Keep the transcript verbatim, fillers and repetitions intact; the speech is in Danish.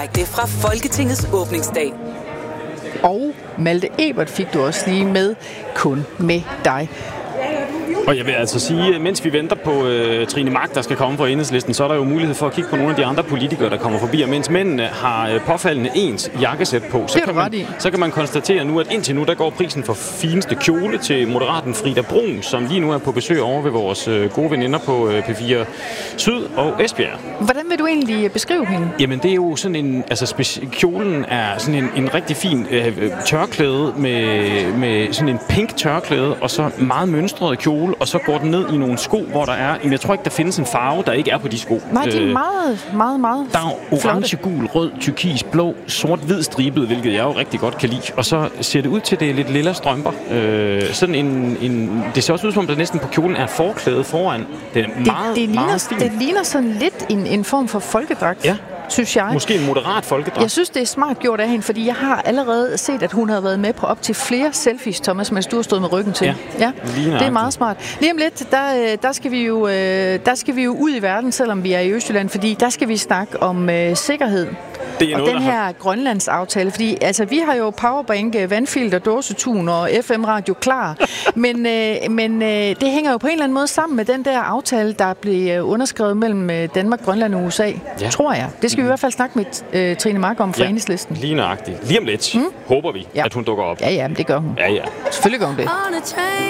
Det er fra Folketingets åbningsdag. Og Malte Ebert fik du også lige med, kun med dig. Og jeg vil altså sige, mens vi venter på øh, Trine Mach, der skal komme fra Enhedslisten, så er der jo mulighed for at kigge på nogle af de andre politikere, der kommer forbi. Og mens mændene har øh, påfaldende ens jakkesæt på, så kan, man, så kan man konstatere nu, at indtil nu, der går prisen for fineste kjole til moderaten Frida Brun, som lige nu er på besøg over ved vores øh, gode veninder på øh, P fire Syd og Esbjerg. Hvordan vil du egentlig beskrive hende? Jamen, det er jo sådan en, altså speci- kjolen er sådan en, en rigtig fin øh, tørklæde med, med sådan en pink tørklæde, og så meget mønstret kjole, og så går den ned i nogle sko, hvor der er, jeg tror ikke, der findes en farve, der ikke er på de sko. Nej, de er meget, meget, meget Der er orange, gul, rød, turkis, blå, sort, hvid stribet, hvilket jeg jo rigtig godt kan lide. Og så ser det ud til, det er lidt lilla strømper. Øh, sådan en, en, det ser også ud som, der næsten på kjolen er forklæde foran. Det er meget, det, det ligner, meget stil. Det ligner sådan lidt en, en form for folkedragt. Ja. Synes jeg. Måske en moderat folkedragt. Jeg synes, det er smart gjort af hende, fordi jeg har allerede set, at hun har været med på op til flere selfies, Thomas, mens du har stået med ryggen til. Ja, ja. Det er meget smart. Lige om lidt, der, der, skal vi jo, der skal vi jo ud i verden, selvom vi er i Østjylland, fordi der skal vi snakke om uh, sikkerhed. Det er og noget, den her Grønlandsaftale, fordi altså, vi har jo powerbank, vandfilter, dåsetun og F M-radio klar, men, øh, men øh, det hænger jo på en eller anden måde sammen med den der aftale, der blev underskrevet mellem Danmark, Grønland og U S A, ja. Tror jeg. Det skal vi i hvert fald snakke med øh, Trine Mach om fra ja, Enhedslisten. Lige nøjagtigt. Lige om lidt mm? håber vi, ja. at hun dukker op. Ja, ja, det gør hun. Ja, ja. Selvfølgelig gør hun det.